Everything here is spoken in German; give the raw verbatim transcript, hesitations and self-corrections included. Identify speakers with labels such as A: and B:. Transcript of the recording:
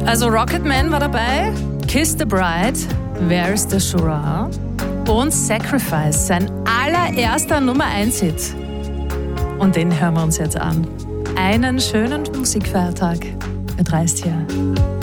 A: Also Rocketman war dabei, Kiss the Bride, Where's the Shura und Sacrifice, sein allererster Nummer eins Hit. Und den hören wir uns jetzt an. Einen schönen Musikfeiertag. Mit Reist hier.